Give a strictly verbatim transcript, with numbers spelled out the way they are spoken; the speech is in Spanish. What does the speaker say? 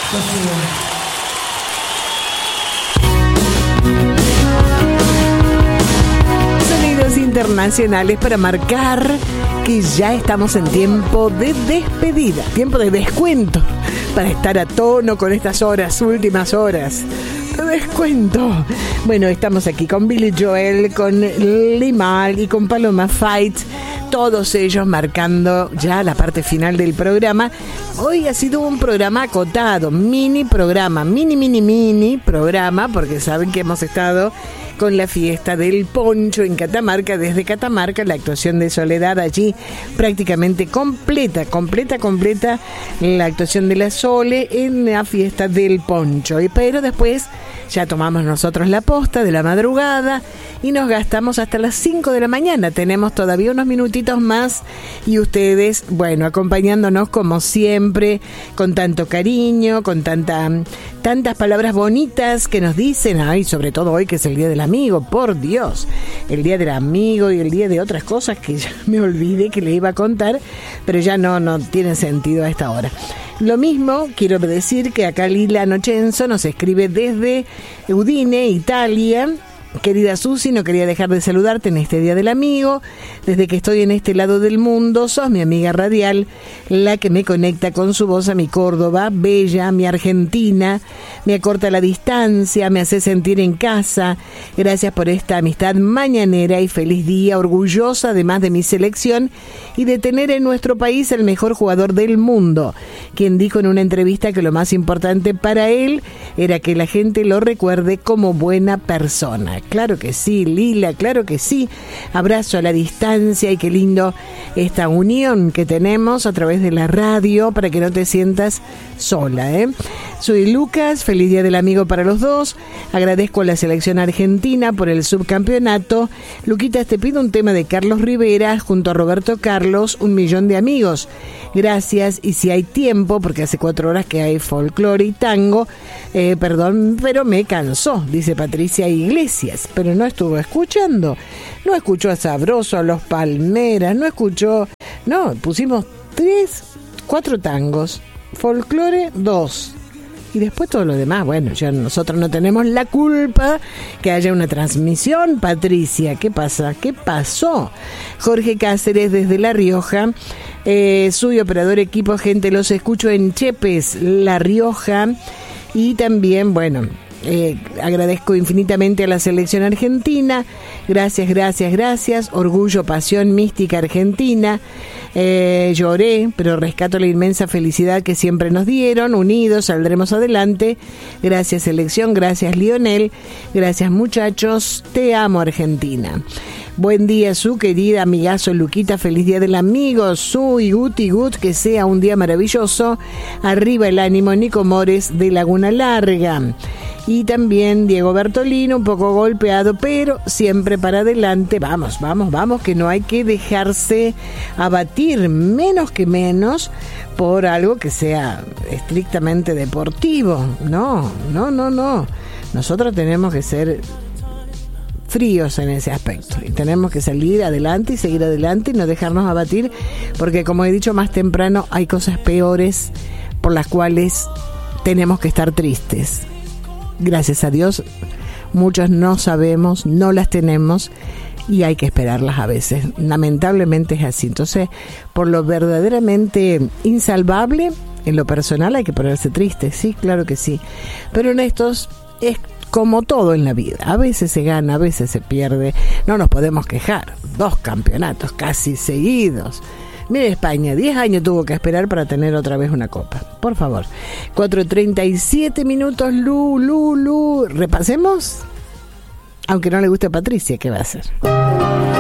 Sonidos internacionales para marcar que ya estamos en tiempo de despedida, tiempo de descuento, para estar a tono con estas horas, últimas horas de descuento. Bueno, estamos aquí con Billy Joel, con Limahl y con Paloma Fight, todos ellos marcando ya la parte final del programa. Hoy ha sido un programa acotado, mini programa, mini, mini, mini programa, porque saben que hemos estado con la fiesta del poncho en Catamarca. Desde Catamarca, la actuación de Soledad allí prácticamente completa, completa, completa la actuación de la Sole en la fiesta del poncho. Pero después ya tomamos nosotros la posta de la madrugada y nos gastamos hasta las cinco de la mañana. Tenemos todavía unos minutitos más y ustedes, bueno, acompañándonos como siempre, con tanto cariño, con tanta, tantas palabras bonitas que nos dicen. Ay, sobre todo hoy que es el Día del Amigo, por Dios, el Día del Amigo y el Día de otras cosas que ya me olvidé que le iba a contar, pero ya no, no tiene sentido a esta hora. Lo mismo quiero decir que acá Lila Nochenzo nos escribe desde Udine, Italia. Querida Susi, no quería dejar de saludarte en este Día del Amigo. Desde que estoy en este lado del mundo, sos mi amiga radial, la que me conecta con su voz a mi Córdoba, bella, mi Argentina, me acorta la distancia, me hace sentir en casa. Gracias por esta amistad mañanera y feliz día, orgullosa además de mi selección y de tener en nuestro país el mejor jugador del mundo, quien dijo en una entrevista que lo más importante para él era que la gente lo recuerde como buena persona. Claro que sí, Lila, claro que sí. Abrazo a la distancia y qué lindo esta unión que tenemos a través de la radio para que no te sientas sola, ¿eh? Soy Lucas, feliz Día del Amigo para los dos. Agradezco a la selección argentina por el subcampeonato. Luquitas, te pido un tema de Carlos Rivera junto a Roberto Carlos, Un Millón de Amigos. Gracias, y si hay tiempo, porque hace cuatro horas que hay folclore y tango, eh, perdón, pero me cansó, dice Patricia Iglesias, pero no estuvo escuchando, no escuchó a Sabroso, a Los Palmeras, no escuchó, no, pusimos tres, cuatro tangos, folclore, dos. Y después todo lo demás, bueno, ya nosotros no tenemos la culpa que haya una transmisión. Patricia, ¿qué pasa? ¿Qué pasó? Jorge Cáceres desde La Rioja, eh, soy operador equipo, gente, los escucho en Chepes, La Rioja, y también, bueno, Eh, agradezco infinitamente a la selección argentina. Gracias, gracias, gracias. Orgullo, pasión, mística argentina. Eh, lloré, pero rescato la inmensa felicidad que siempre nos dieron. Unidos saldremos adelante. Gracias selección, gracias Lionel. Gracias muchachos. Te amo Argentina. Buen día, su querida amigazo Luquita, feliz Día del Amigo, su y Guti Gut, que sea un día maravilloso. Arriba el ánimo, Nico Mores de Laguna Larga. Y también Diego Bertolino, un poco golpeado, pero siempre para adelante. Vamos, vamos, vamos, que no hay que dejarse abatir, menos que menos, por algo que sea estrictamente deportivo. No, no, no, no. Nosotros tenemos que ser fríos en ese aspecto y tenemos que salir adelante y seguir adelante y no dejarnos abatir, porque como he dicho más temprano, hay cosas peores por las cuales tenemos que estar tristes. Gracias a Dios muchos no sabemos, no las tenemos y hay que esperarlas a veces. Lamentablemente es así. Entonces, por lo verdaderamente insalvable, en lo personal hay que ponerse triste, sí, claro que sí, pero en estos es como todo en la vida, a veces se gana, a veces se pierde, no nos podemos quejar. Dos campeonatos casi seguidos. Mire, España, diez años tuvo que esperar para tener otra vez una copa. Por favor. cuatro treinta y siete minutos, Lu, Lu, Lu. ¿Repasemos? Aunque no le guste a Patricia, ¿qué va a hacer?